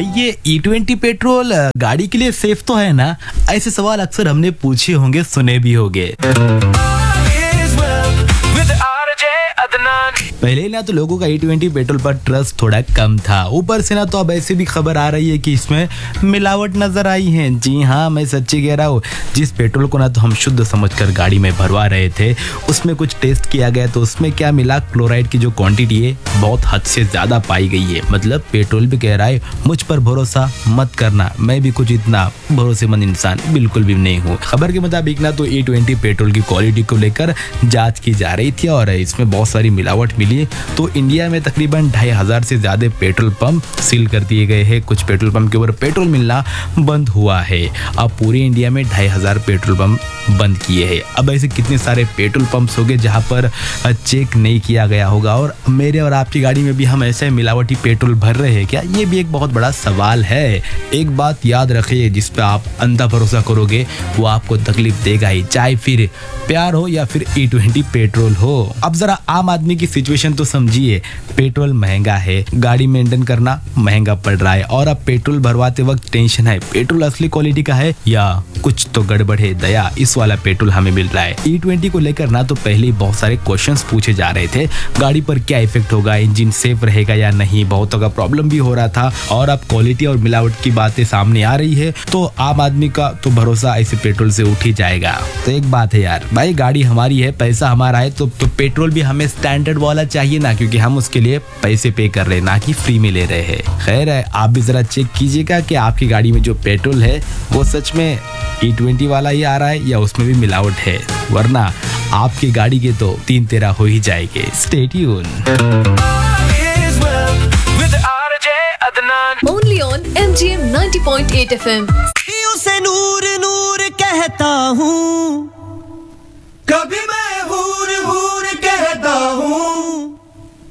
भाई ये E20 petrol गाड़ी के लिए सेफ तो है ना? ऐसे सवाल अक्सर हमने पूछे होंगे, सुने भी होंगे। पहले ना तो लोगों का E20 पेट्रोल पर ट्रस्ट थोड़ा कम था, ऊपर से ना तो अब ऐसे भी खबर आ रही है कि इसमें मिलावट नजर आई है। जी हाँ, मैं सच्ची कह रहा हूँ। जिस पेट्रोल को ना तो हम शुद्ध समझकर गाड़ी में भरवा रहे थे, उसमें कुछ टेस्ट किया गया तो उसमें क्या मिला, क्लोराइड की जो क्वांटिटी है बहुत हद से ज्यादा पाई गई है। मतलब पेट्रोल भी कह रहा है मुझ पर भरोसा मत करना, मैं भी कुछ इतना भरोसेमंद इंसान बिल्कुल भी नहीं हूँ। खबर के मुताबिक ना तो E20 पेट्रोल की क्वालिटी को लेकर जाँच की जा रही थी और इसमें बहुत सारी मिलावट मिली। तो इंडिया में तकरीबन 2500 से ज्यादा पेट्रोल पंप सील कर दिए गए हैं। कुछ पेट्रोल पंप के ऊपर पेट्रोल मिलना बंद हुआ है। अब पूरे इंडिया में 2500 पेट्रोल पंप बंद किए हैं। अब ऐसे कितने सारे पेट्रोल पंप्स होंगे जहां पर चेक नहीं किया गया होगा, और मेरे और आपकी गाड़ी में भी हम ऐसे मिलावटी पेट्रोल भर रहे हैं क्या? ये भी एक बहुत बड़ा सवाल है। एक बात याद रखिए, जिस पे आप अंधा भरोसा करोगे वो आपको तकलीफ देगा ही, चाहे फिर प्यार हो या फिर E20 पेट्रोल हो। अब जरा आम आदमी की सिचुएशन तो समझिए। पेट्रोल महंगा है, गाड़ी मेंटेन करना महंगा पड़ रहा है, और अब पेट्रोल भरवाते वक्त टेंशन है पेट्रोल असली क्वालिटी का है या कुछ तो गड़बड़ है, दया इस वाला पेट्रोल हमें मिल रहा है। E20 को लेकर ना तो पहले ही बहुत सारे क्वेश्चंस पूछे जा रहे थे, गाड़ी पर क्या इफेक्ट होगा, इंजन सेफ रहेगा या नहीं, बहुतों का प्रॉब्लम भी हो रहा था। और अब क्वालिटी और मिलावट की बातें सामने आ रही है तो आम आदमी का तो भरोसा ऐसे पेट्रोल से उठ ही जाएगा। तो एक बात है यार भाई, गाड़ी हमारी है, पैसा हमारा है, तो पेट्रोल भी हमें स्टैंडर्ड वाला चाहिए ना, क्योंकि हम उसके लिए पैसे पे कर रहे हैं, ना कि फ्री में ले रहे हैं। खैर है, आप भी जरा चेक कीजिएगा कि आपकी गाड़ी में जो पेट्रोल है वो सच में E20 वाला ही आ रहा है या उसमें भी मिलावट है, वरना आपकी गाड़ी के तो 3-13 हो ही जाएंगे। Stay tune. Only on MGM 90.8 FM। से नूर नूर कहता हूँ।